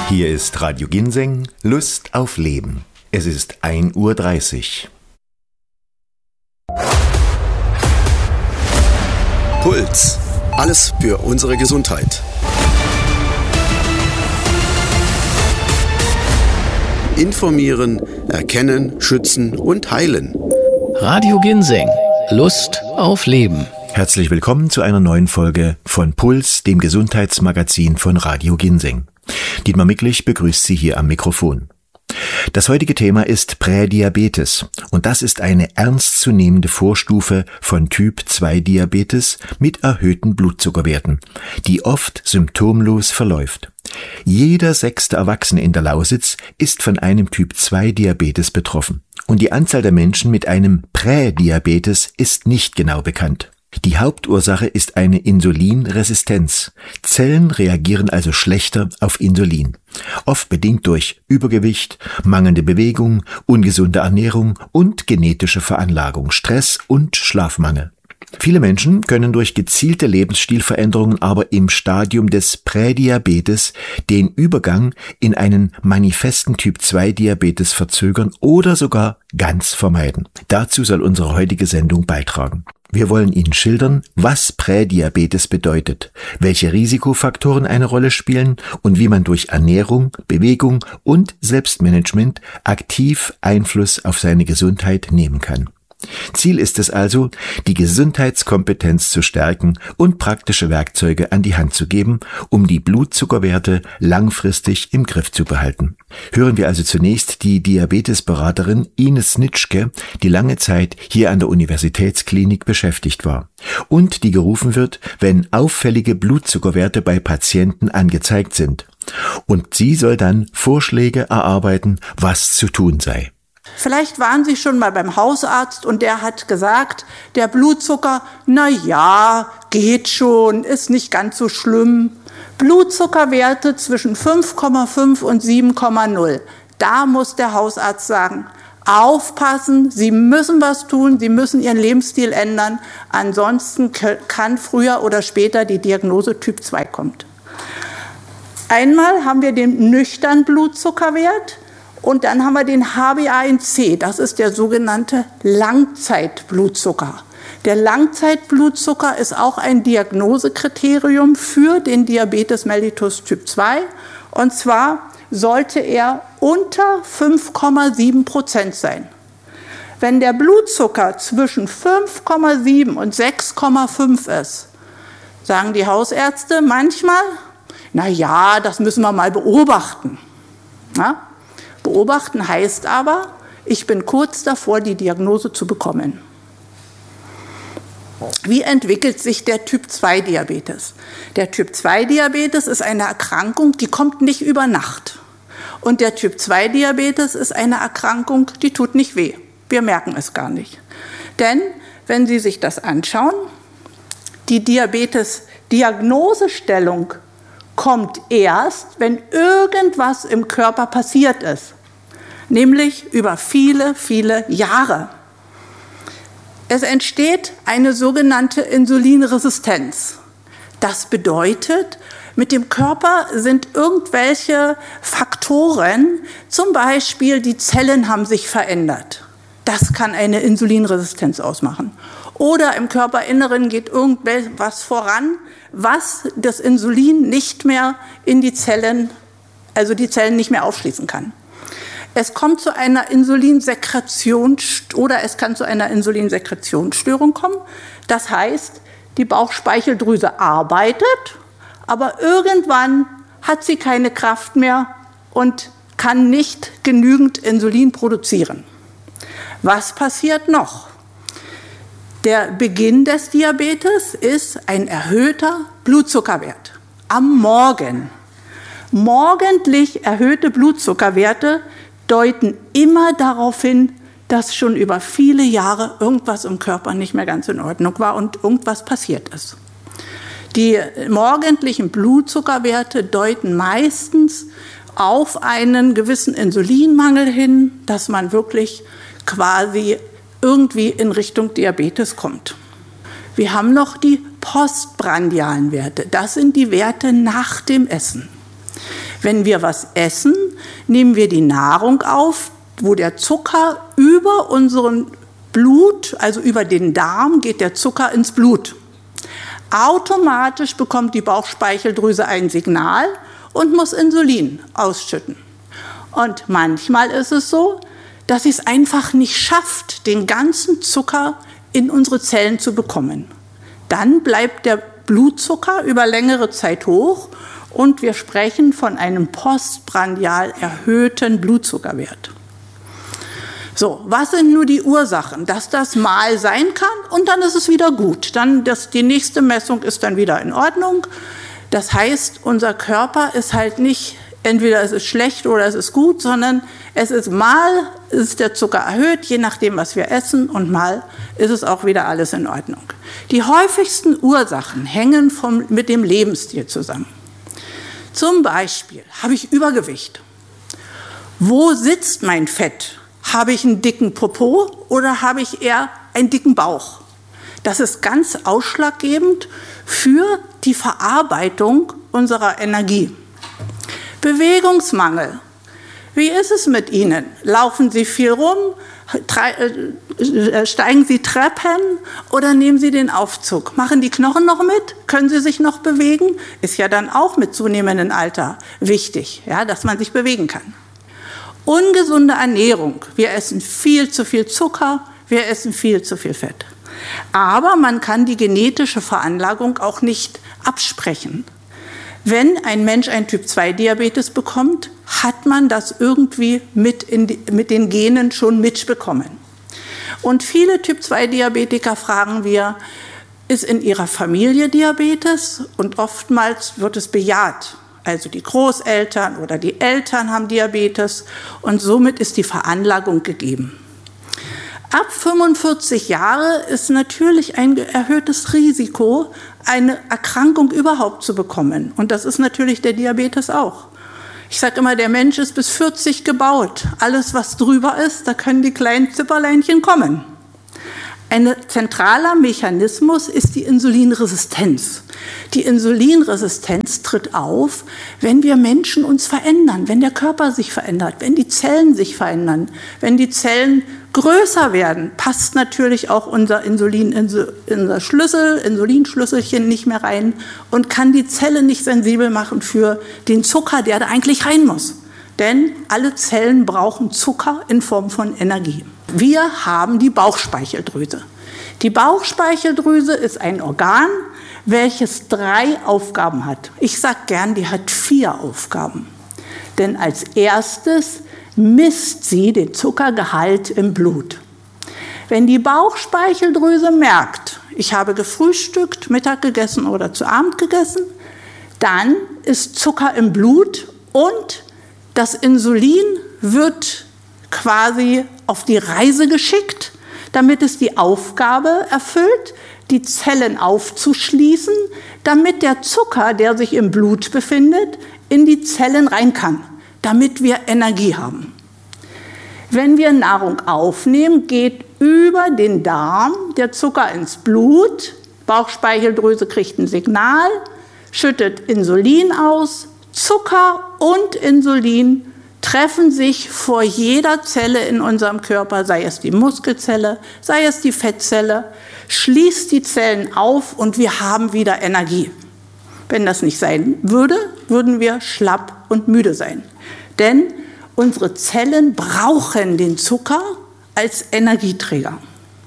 Hier ist Radio Ginseng, Lust auf Leben. Es ist 1:30 Uhr. Puls. Alles für unsere Gesundheit. Informieren, erkennen, schützen und heilen. Radio Ginseng. Lust auf Leben. Herzlich willkommen zu einer neuen Folge von Puls, dem Gesundheitsmagazin von Radio Ginseng. Dietmar Micklich begrüßt Sie hier am Mikrofon. Das heutige Thema ist Prädiabetes und das ist eine ernstzunehmende Vorstufe von Typ-2-Diabetes mit erhöhten Blutzuckerwerten, die oft symptomlos verläuft. Jeder 6. Erwachsene in der Lausitz ist von einem Typ-2-Diabetes betroffen und die Anzahl der Menschen mit einem Prädiabetes ist nicht genau bekannt. Die Hauptursache ist eine Insulinresistenz. Zellen reagieren also schlechter auf Insulin. Oft bedingt durch Übergewicht, mangelnde Bewegung, ungesunde Ernährung und genetische Veranlagung, Stress und Schlafmangel. Viele Menschen können durch gezielte Lebensstilveränderungen aber im Stadium des Prädiabetes den Übergang in einen manifesten Typ-2-Diabetes verzögern oder sogar ganz vermeiden. Dazu soll unsere heutige Sendung beitragen. Wir wollen Ihnen schildern, was Prädiabetes bedeutet, welche Risikofaktoren eine Rolle spielen und wie man durch Ernährung, Bewegung und Selbstmanagement aktiv Einfluss auf seine Gesundheit nehmen kann. Ziel ist es also, die Gesundheitskompetenz zu stärken und praktische Werkzeuge an die Hand zu geben, um die Blutzuckerwerte langfristig im Griff zu behalten. Hören wir also zunächst die Diabetesberaterin Ines Nitschke, die lange Zeit hier an der Universitätsklinik beschäftigt war und die gerufen wird, wenn auffällige Blutzuckerwerte bei Patienten angezeigt sind. Und sie soll dann Vorschläge erarbeiten, was zu tun sei. Vielleicht waren Sie schon mal beim Hausarzt und der hat gesagt, der Blutzucker, na ja, geht schon, ist nicht ganz so schlimm. Blutzuckerwerte zwischen 5,5 und 7,0. Da muss der Hausarzt sagen, aufpassen, Sie müssen was tun, Sie müssen Ihren Lebensstil ändern, ansonsten kann früher oder später die Diagnose Typ 2 kommen. Einmal haben wir den nüchternen Blutzuckerwert. Und dann haben wir den HbA1c, das ist der sogenannte Langzeitblutzucker. Der Langzeitblutzucker ist auch ein Diagnosekriterium für den Diabetes mellitus Typ 2. Und zwar sollte er unter 5,7% sein. Wenn der Blutzucker zwischen 5,7 und 6,5 ist, sagen die Hausärzte manchmal, na ja, das müssen wir mal beobachten. Na? Beobachten heißt aber, ich bin kurz davor, die Diagnose zu bekommen. Wie entwickelt sich der Typ-2-Diabetes? Der Typ-2-Diabetes ist eine Erkrankung, die kommt nicht über Nacht. Und der Typ-2-Diabetes ist eine Erkrankung, die tut nicht weh. Wir merken es gar nicht. Denn wenn Sie sich das anschauen, die Diabetes-Diagnosestellung kommt erst, wenn irgendwas im Körper passiert ist, nämlich über viele, viele Jahre. Es entsteht eine sogenannte Insulinresistenz. Das bedeutet, mit dem Körper sind irgendwelche Faktoren, zum Beispiel die Zellen haben sich verändert. Das kann eine Insulinresistenz ausmachen. Oder im Körperinneren geht irgendwas voran, was das Insulin nicht mehr in die Zellen, also die Zellen nicht mehr aufschließen kann. Es kommt zu einer Insulinsekretion oder es kann zu einer Insulinsekretionsstörung kommen. Das heißt, die Bauchspeicheldrüse arbeitet, aber irgendwann hat sie keine Kraft mehr und kann nicht genügend Insulin produzieren. Was passiert noch? Der Beginn des Diabetes ist ein erhöhter Blutzuckerwert am Morgen. Morgendlich erhöhte Blutzuckerwerte deuten immer darauf hin, dass schon über viele Jahre irgendwas im Körper nicht mehr ganz in Ordnung war und irgendwas passiert ist. Die morgendlichen Blutzuckerwerte deuten meistens auf einen gewissen Insulinmangel hin, dass man wirklich quasi irgendwie in Richtung Diabetes kommt. Wir haben noch die postprandialen Werte. Das sind die Werte nach dem Essen. Wenn wir was essen, nehmen wir die Nahrung auf, wo der Zucker über unseren Blut, also über den Darm, geht der Zucker ins Blut. Automatisch bekommt die Bauchspeicheldrüse ein Signal und muss Insulin ausschütten. Und manchmal ist es so, dass sie es einfach nicht schafft, den ganzen Zucker in unsere Zellen zu bekommen. Dann bleibt der Blutzucker über längere Zeit hoch und wir sprechen von einem postprandial erhöhten Blutzuckerwert. So, was sind nur die Ursachen? Dass das mal sein kann und dann ist es wieder gut. Die nächste Messung ist dann wieder in Ordnung. Das heißt, unser Körper ist halt nicht, entweder es ist schlecht oder es ist gut, sondern es ist der Zucker erhöht, je nachdem, was wir essen, und mal ist es auch wieder alles in Ordnung. Die häufigsten Ursachen hängen mit dem Lebensstil zusammen. Zum Beispiel habe ich Übergewicht. Wo sitzt mein Fett? Habe ich einen dicken Popo oder habe ich eher einen dicken Bauch? Das ist ganz ausschlaggebend für die Verarbeitung unserer Energie. Bewegungsmangel. Wie ist es mit Ihnen? Laufen Sie viel rum? Steigen Sie Treppen oder nehmen Sie den Aufzug? Machen die Knochen noch mit? Können Sie sich noch bewegen? Ist ja dann auch mit zunehmendem Alter wichtig, ja, dass man sich bewegen kann. Ungesunde Ernährung. Wir essen viel zu viel Zucker, wir essen viel zu viel Fett. Aber man kann die genetische Veranlagung auch nicht absprechen. Wenn ein Mensch einen Typ-2-Diabetes bekommt, hat man das irgendwie mit den Genen schon mitbekommen. Und viele Typ-2-Diabetiker fragen wir, ist in ihrer Familie Diabetes? Und oftmals wird es bejaht. Also die Großeltern oder die Eltern haben Diabetes und somit ist die Veranlagung gegeben. Ab 45 Jahre ist natürlich ein erhöhtes Risiko, eine Erkrankung überhaupt zu bekommen. Und das ist natürlich der Diabetes auch. Ich sage immer, der Mensch ist bis 40 gebaut. Alles, was drüber ist, da können die kleinen Zipperleinchen kommen. Ein zentraler Mechanismus ist die Insulinresistenz. Die Insulinresistenz tritt auf, wenn wir Menschen uns verändern, wenn der Körper sich verändert, wenn die Zellen sich verändern, wenn die Zellen größer werden, passt natürlich auch unser Insulinschlüsselchen nicht mehr rein und kann die Zelle nicht sensibel machen für den Zucker, der da eigentlich rein muss. Denn alle Zellen brauchen Zucker in Form von Energie. Wir haben die Bauchspeicheldrüse. Die Bauchspeicheldrüse ist ein Organ, welches 3 Aufgaben hat. Ich sage gern, die hat 4 Aufgaben. Denn als erstes misst sie den Zuckergehalt im Blut. Wenn die Bauchspeicheldrüse merkt, ich habe gefrühstückt, Mittag gegessen oder zu Abend gegessen, dann ist Zucker im Blut und das Insulin wird quasi auf die Reise geschickt, damit es die Aufgabe erfüllt, die Zellen aufzuschließen, damit der Zucker, der sich im Blut befindet, in die Zellen rein kann, damit wir Energie haben. Wenn wir Nahrung aufnehmen, geht über den Darm der Zucker ins Blut, Bauchspeicheldrüse kriegt ein Signal, schüttet Insulin aus, Zucker und Insulin treffen sich vor jeder Zelle in unserem Körper, sei es die Muskelzelle, sei es die Fettzelle, schließt die Zellen auf und wir haben wieder Energie. Wenn das nicht sein würde, würden wir schlapp und müde sein. Denn unsere Zellen brauchen den Zucker als Energieträger.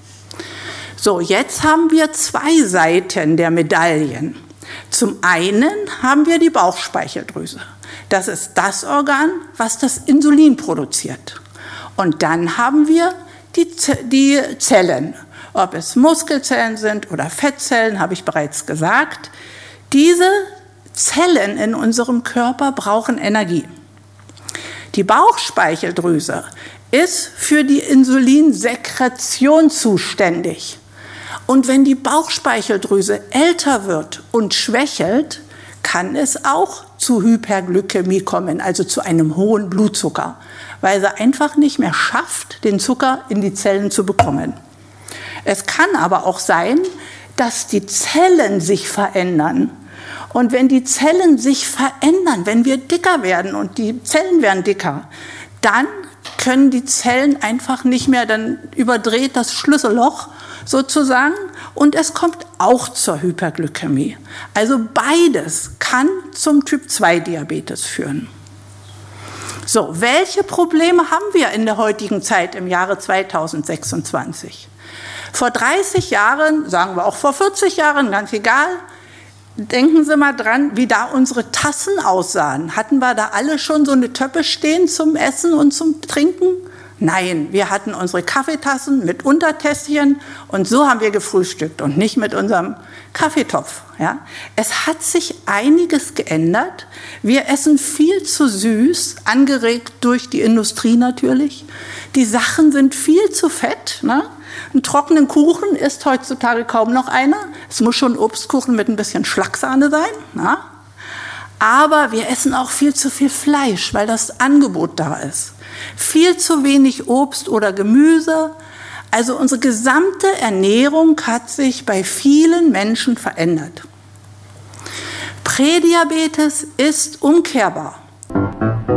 So, jetzt haben wir 2 Seiten der Medaillen. Zum einen haben wir die Bauchspeicheldrüse. Das ist das Organ, was das Insulin produziert. Und dann haben wir die Zellen. Ob es Muskelzellen sind oder Fettzellen, habe ich bereits gesagt. Diese Zellen in unserem Körper brauchen Energie. Die Bauchspeicheldrüse ist für die Insulinsekretion zuständig. Und wenn die Bauchspeicheldrüse älter wird und schwächelt, kann es auch zu Hyperglykämie kommen, also zu einem hohen Blutzucker, weil sie einfach nicht mehr schafft, den Zucker in die Zellen zu bekommen. Es kann aber auch sein, dass die Zellen sich verändern Und wenn die Zellen sich verändern, wenn wir dicker werden und die Zellen werden dicker, dann können die Zellen einfach nicht mehr, dann überdreht das Schlüsselloch sozusagen und es kommt auch zur Hyperglykämie. Also beides kann zum Typ-2-Diabetes führen. So, welche Probleme haben wir in der heutigen Zeit im Jahre 2026? Vor 30 Jahren, sagen wir auch vor 40 Jahren, ganz egal, denken Sie mal dran, wie da unsere Tassen aussahen. Hatten wir da alle schon so eine Töpfe stehen zum Essen und zum Trinken? Nein, wir hatten unsere Kaffeetassen mit Untertässchen und so haben wir gefrühstückt und nicht mit unserem Kaffeetopf. Ja? Es hat sich einiges geändert. Wir essen viel zu süß, angeregt durch die Industrie natürlich. Die Sachen sind viel zu fett. Ne? Einen trockenen Kuchen isst heutzutage kaum noch einer. Es muss schon Obstkuchen mit ein bisschen Schlagsahne sein. Na? Aber wir essen auch viel zu viel Fleisch, weil das Angebot da ist. Viel zu wenig Obst oder Gemüse. Also unsere gesamte Ernährung hat sich bei vielen Menschen verändert. Prädiabetes ist umkehrbar.